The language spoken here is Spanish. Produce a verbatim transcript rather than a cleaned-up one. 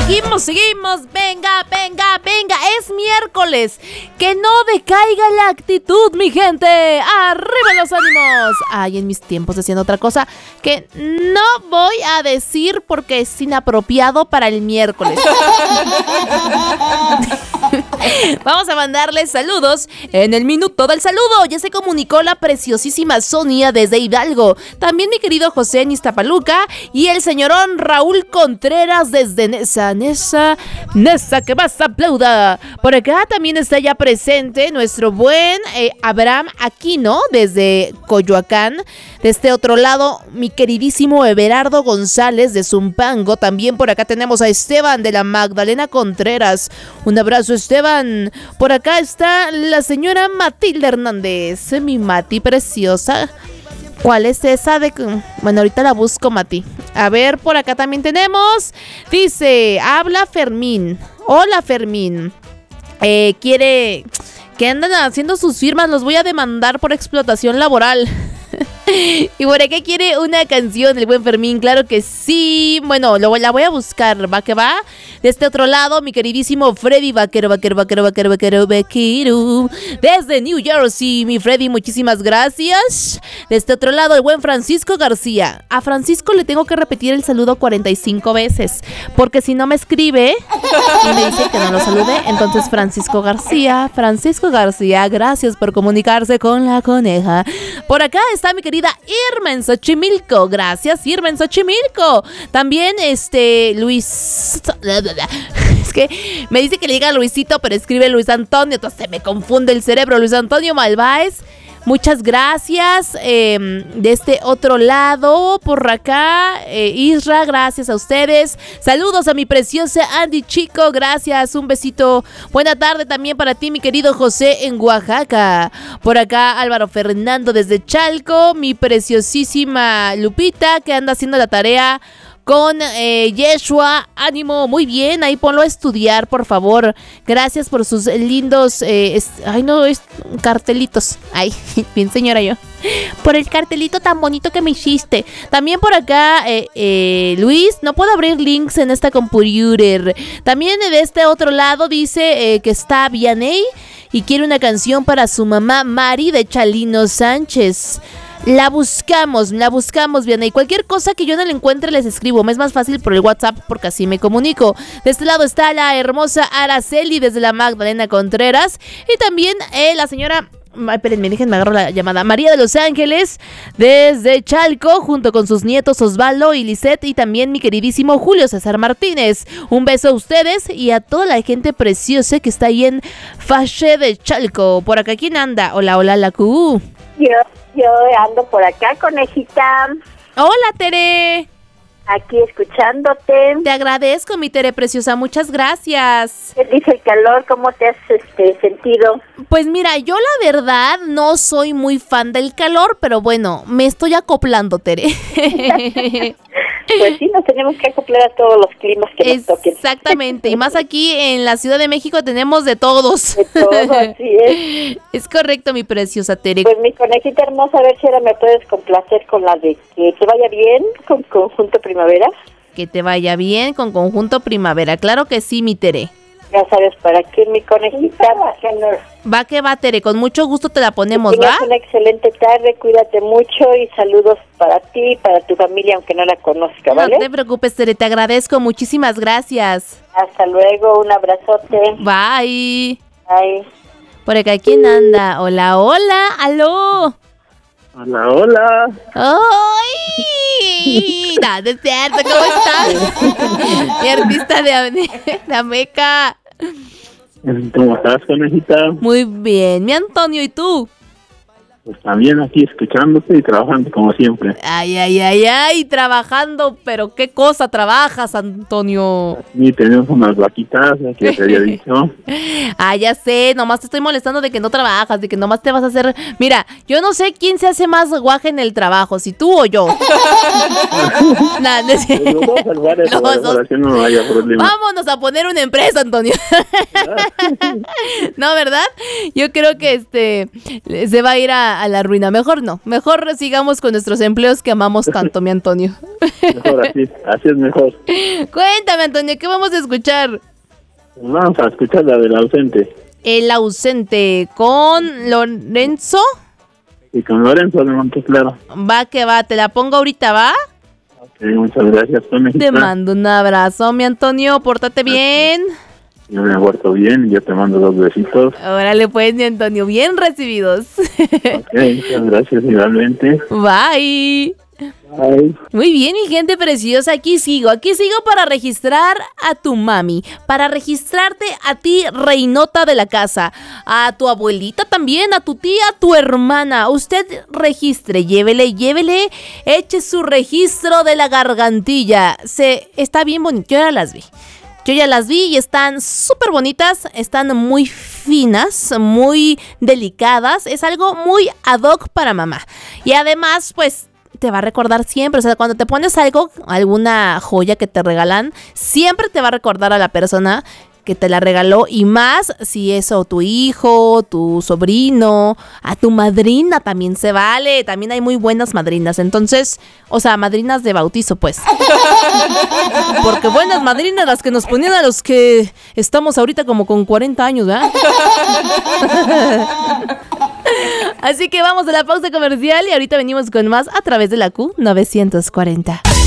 Seguimos, seguimos, venga, venga, venga, es miércoles, que no decaiga la actitud, mi gente, arriba los ánimos. Ay, en mis tiempos haciendo otra cosa que no voy a decir porque es inapropiado para el miércoles. Vamos a mandarles saludos en el minuto del saludo. Ya se comunicó la preciosísima Sonia desde Hidalgo, también mi querido José en Iztapaluca y el señorón Raúl Contreras desde Nesa, Nesa, Nesa, que más aplauda. Por acá también está ya presente nuestro buen eh, Abraham Aquino desde Coyoacán. De este otro lado, mi queridísimo Everardo González de Zumpango. También por acá tenemos a Esteban de la Magdalena Contreras. Un abrazo, Esteban. Por acá está la señora Matilde Hernández, mi Mati preciosa. ¿Cuál es esa de...? Bueno, ahorita la busco, Mati. A ver, por acá también tenemos. Dice, habla Fermín. Hola, Fermín. Eh, quiere... que andan haciendo sus firmas. Los voy a demandar por explotación laboral. Y por acá quiere una canción el buen Fermín, claro que sí. Bueno, lo, la voy a buscar, va que va. De este otro lado, mi queridísimo Freddy Vaquero, Vaquero, Vaquero, Vaquero, Vaquero, Vaquero, desde New Jersey, mi Freddy, muchísimas gracias. De este otro lado, el buen Francisco García. A Francisco le tengo que repetir el saludo cuarenta y cinco veces, porque si no me escribe y me dice que no lo salude. Entonces, Francisco García, Francisco García, gracias por comunicarse con la coneja. Por acá está mi querida Irma en Xochimilco. Gracias, Irma en Xochimilco. También este Luis... Es que me dice que le diga Luisito, pero escribe Luis Antonio, entonces se me confunde el cerebro. Luis Antonio Malváez, muchas gracias. Eh, de este otro lado, por acá, eh, Isra, gracias a ustedes. Saludos a mi preciosa Andy Chico, gracias, un besito. Buena tarde también para ti, mi querido José en Oaxaca. Por acá, Álvaro Fernando desde Chalco, mi preciosísima Lupita, que anda haciendo la tarea con eh, Yeshua, ánimo, muy bien, ahí ponlo a estudiar, por favor. Gracias por sus lindos, eh, es, ay no, es cartelitos. Ay, bien señora yo. Por el cartelito tan bonito que me hiciste. También por acá, eh, eh, Luis, no puedo abrir links en esta computer. También de este otro lado dice eh, que está Vianey y quiere una canción para su mamá Mari de Chalino Sánchez. La buscamos, la buscamos, bien. Y cualquier cosa que yo no le encuentre les escribo. Me es más fácil por el WhatsApp porque así me comunico. De este lado está la hermosa Araceli desde la Magdalena Contreras. Y también eh, la señora... Ay, espérenme, déjenme agarro la llamada. María de Los Ángeles desde Chalco, junto con sus nietos Osvaldo y Lisette. Y también mi queridísimo Julio César Martínez. Un beso a ustedes y a toda la gente preciosa que está ahí en Faché de Chalco. Por acá, ¿quién anda? Hola, hola, la Q. Yo, yo ando por acá, conejita. Hola, Tere. Aquí escuchándote. Te agradezco, mi Tere preciosa, muchas gracias. ¿Qué dice el calor? ¿Cómo te has este, sentido? Pues mira, yo la verdad no soy muy fan del calor, pero bueno, me estoy acoplando, Tere. Pues sí, nos tenemos que acoplar a todos los climas que nos toquen. Exactamente, y más aquí en la Ciudad de México tenemos de todos. De todo, así es. Es correcto, mi preciosa Tere. Pues mi conejita hermosa, a ver si ahora me puedes complacer con la de que te vaya bien con Conjunto Primavera. Que te vaya bien con Conjunto Primavera, claro que sí, mi Tere. Ya sabes para qué, mi conejita. Va que va, Tere, con mucho gusto te la ponemos, que tengas ¿va? Una excelente tarde, cuídate mucho y saludos para ti y para tu familia, aunque no la conozca, ¿vale? No te preocupes, Tere, te agradezco, muchísimas gracias. Hasta luego, un abrazote. Bye. Bye. Por acá, ¿quién anda? Hola, hola, aló. Hola, hola. ¡Ay! No, no es cierto, ¿cómo estás? Mi artista de, de, de Ameca. ¿Cómo estás, conejita? Muy bien, mi Antonio, ¿y tú? Pues también aquí escuchándote y trabajando como siempre. Ay, ay, ay, ay, trabajando, pero ¿qué cosa trabajas, Antonio? Sí, tenemos unas vaquitas, que te había dicho. Ah, ya sé, nomás te estoy molestando de que no trabajas, de que nomás te vas a hacer... Mira, yo no sé quién se hace más guaje en el trabajo, si tú o yo. Nah, no sé. Pues vamos a salvar eso, Los para que no haya problema. Vámonos a poner una empresa, Antonio. No, ¿verdad? Yo creo que este se va a ir a a la ruina. Mejor no, mejor sigamos con nuestros empleos que amamos tanto, mi Antonio. Mejor así, así es mejor. Cuéntame, Antonio, ¿qué vamos a escuchar? Vamos a escuchar la del ausente. El ausente con Lorenzo. Y con Lorenzo de Monteclaro. Va que va, te la pongo ahorita, ¿va? Ok, muchas gracias. Te mando un abrazo, mi Antonio, pórtate bien. Yo me he vuelto bien y yo te mando dos besitos. Órale pues, mi Antonio, bien recibidos. Ok, muchas gracias igualmente. Bye. Bye. Muy bien, mi gente preciosa, aquí sigo, aquí sigo para registrar a tu mami, para registrarte a ti, reinota de la casa, a tu abuelita también, a tu tía, a tu hermana. Usted registre, llévele, llévele, eche su registro de la gargantilla. Se está bien bonito, yo ya las vi. Yo ya las vi y están súper bonitas, están muy finas, muy delicadas. Es algo muy ad hoc para mamá. Y además, pues, te va a recordar siempre. O sea, cuando te pones algo, alguna joya que te regalan, siempre te va a recordar a la persona que te la regaló. Y más si es o tu hijo, tu sobrino, a tu madrina también se vale. También hay muy buenas madrinas. Entonces, o sea, madrinas de bautizo, pues. Porque buenas madrinas las que nos ponían a los que estamos ahorita como con cuarenta años, ¿verdad? Así que vamos a la pausa comercial y ahorita venimos con más a través de la Q novecientos cuarenta.